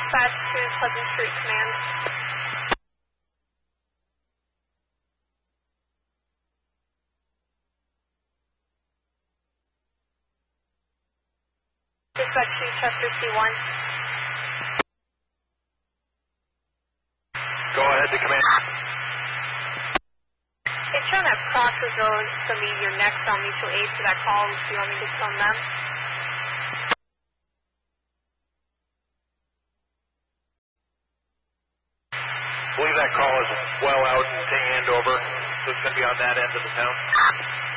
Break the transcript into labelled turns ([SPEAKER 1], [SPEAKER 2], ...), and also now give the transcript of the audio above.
[SPEAKER 1] Dispatch to Pleasant Street Command. Dispatch to Chester C1.
[SPEAKER 2] Go ahead to command.
[SPEAKER 1] It's showing that Crossroads Road is going to be your next on mutual aid for that call. Do you want me to phone them?
[SPEAKER 2] I believe that call is well out in Andover, so it's going to be on that end of the town.